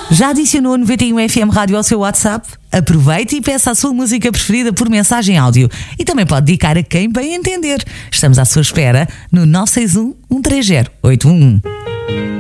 Já adicionou a 91 FM Rádio ao seu WhatsApp? Aproveite e peça a sua música preferida por mensagem áudio. E também pode dedicar a quem bem entender. Estamos à sua espera no 961 130 811.